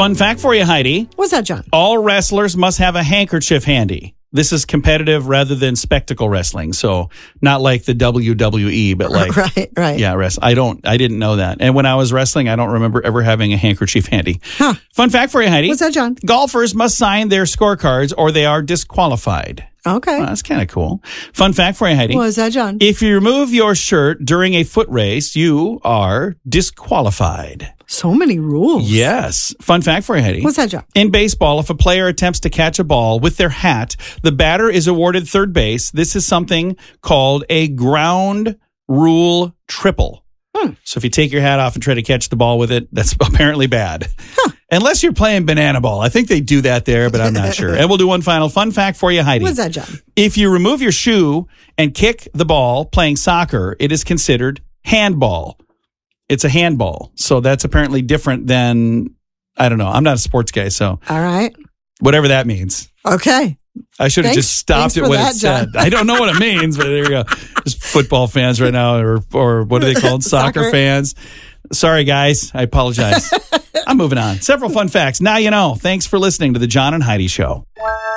Fun fact for you, Heidi. What's that, John? All wrestlers must have a handkerchief handy. This is competitive rather than spectacle wrestling. So not like the WWE, but like right. Yeah, I didn't know that. And when I was wrestling, I don't remember ever having a handkerchief handy. Huh. Fun fact for you, Heidi. What's that, John? Golfers must sign their scorecards or they are disqualified. Okay. Well, that's kind of cool. Fun fact for you, Heidi. What's that, John? If you remove your shirt during a foot race, you are disqualified. So many rules. Yes. Fun fact for you, Heidi. What's that, John? In baseball, if a player attempts to catch a ball with their hat, the batter is awarded third base. This is something called a ground rule triple. So if you take your hat off and try to catch the ball with it, that's apparently bad. Unless you're playing banana ball. I think they do that there, but I'm not sure. And we'll do one final fun fact for you, Heidi. What's that, John? If you remove your shoe and kick the ball playing soccer, it is considered handball. It's a handball. So that's apparently different than, I don't know. I'm not a sports guy, so. All right. Whatever that means. Okay. I should have just stopped at what it said. I don't know what it means, but there you go. Just football fans right now, or what are they called? Soccer fans. Sorry, guys. I apologize. I'm moving on. Several fun facts. Now you know. Thanks for listening to the John and Heidi Show.